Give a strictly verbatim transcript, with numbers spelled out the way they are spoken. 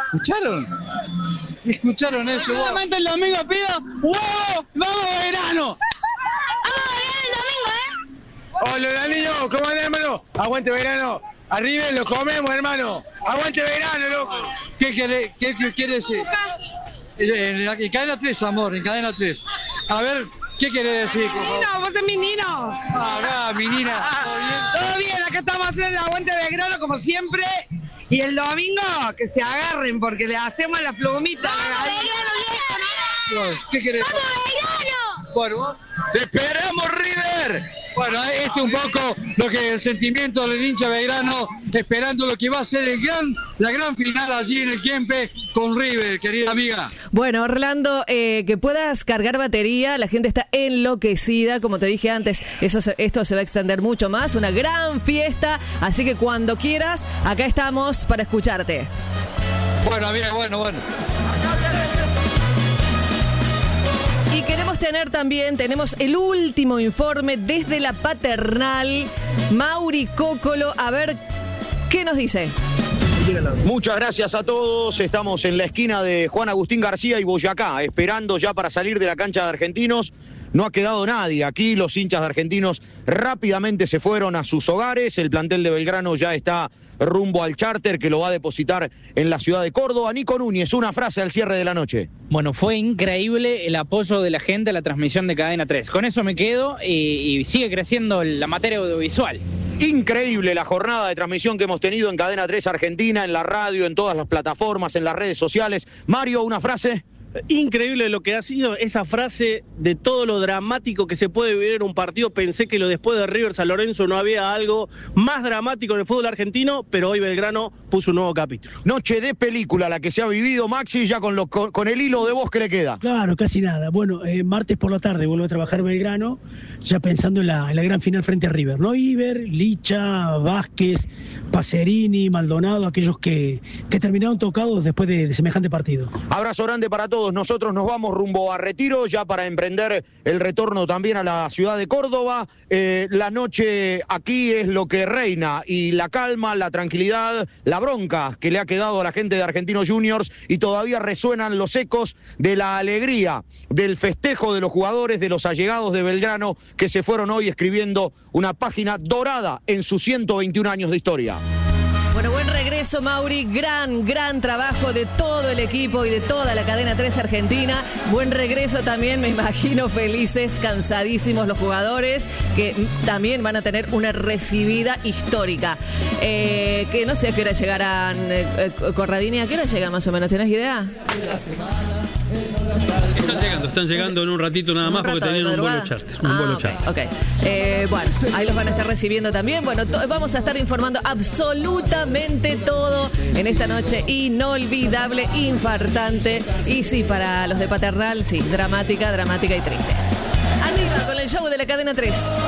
¿Escucharon? ¿Escucharon eso? Solamente el domingo pido huevo, vamos a verano. Hola, Danilo, ¿cómo andás, hermano? Aguante verano. Arriba lo comemos, hermano. Aguante verano, loco. ¿Qué quiere, qué, qué quiere decir? En, en, en cadena tres, amor, en cadena tres. A ver, ¿qué quiere decir? Nino, vos sos mi Nino. Ah, mi Nina. ¿Todo bien? Todo bien, acá estamos haciendo el aguante de grano como siempre. Y el domingo que se agarren porque le hacemos las plumitas. ¡Vamos, ¿qué querés? ¡Vamos, Belgrano! Bueno, ¿vos? ¡Te esperamos, River! Bueno, este es un poco lo que el sentimiento del hincha Belgrano, esperando lo que va a ser el gran, la gran final allí en el Kempe con River, querida amiga. Bueno, Orlando, eh, que puedas cargar batería, la gente está enloquecida, como te dije antes, eso se, esto se va a extender mucho más, una gran fiesta, así que cuando quieras, acá estamos para escucharte. Bueno, bien, bueno, bueno. Y queremos tener también, tenemos el último informe desde la Paternal, Mauri Cócolo, a ver qué nos dice. Muchas gracias a todos, estamos en la esquina de Juan Agustín García y Boyacá, esperando ya para salir de la cancha de Argentinos. No ha quedado nadie aquí, los hinchas de Argentinos rápidamente se fueron a sus hogares, el plantel de Belgrano ya está rumbo al charter que lo va a depositar en la ciudad de Córdoba. Nico Núñez, una frase al cierre de la noche. Bueno, fue increíble el apoyo de la gente a la transmisión de Cadena tres. Con eso me quedo y, y sigue creciendo la materia audiovisual. Increíble la jornada de transmisión que hemos tenido en Cadena tres Argentina, en la radio, en todas las plataformas, en las redes sociales. Mario, una frase. Increíble lo que ha sido esa frase de todo lo dramático que se puede vivir en un partido. Pensé que lo después de River San Lorenzo no había algo más dramático en el fútbol argentino, pero hoy Belgrano puso un nuevo capítulo. Noche de película la que se ha vivido, Maxi, ya con, lo, con, con el hilo de voz que le queda. Claro, casi nada. Bueno, eh, martes por la tarde vuelve a trabajar Belgrano, ya pensando en la, en la gran final frente a River, ¿no? Iber, Licha, Vázquez, Pacerini, Maldonado, aquellos que, que terminaron tocados después de, de semejante partido. Abrazo grande para todos. Nosotros nos vamos rumbo a Retiro ya para emprender el retorno también a la ciudad de Córdoba. Eh, la noche aquí es lo que reina y la calma, la tranquilidad, la bronca que le ha quedado a la gente de Argentinos Juniors y todavía resuenan los ecos de la alegría, del festejo de los jugadores, de los allegados de Belgrano que se fueron hoy escribiendo una página dorada en sus ciento veintiún años de historia. Bueno, buen regreso, Mauri. Gran, gran trabajo de todo el equipo y de toda la cadena tres Argentina. Buen regreso también, me imagino, felices, cansadísimos los jugadores, que también van a tener una recibida histórica. Eh, que no sé a qué hora llegarán, eh, eh, Corradini, ¿a qué hora llegan más o menos? ¿Tienes idea? Están llegando, están llegando en un ratito nada más porque tenían un vuelo charter. Un ah, vuelo okay, charter. Okay. Eh, bueno, ahí los van a estar recibiendo también. Bueno, to- vamos a estar informando absolutamente todo en esta noche inolvidable, infartante. Y sí, para los de Paternal, sí, dramática, dramática y triste. Arriba con el show de la Cadena tres.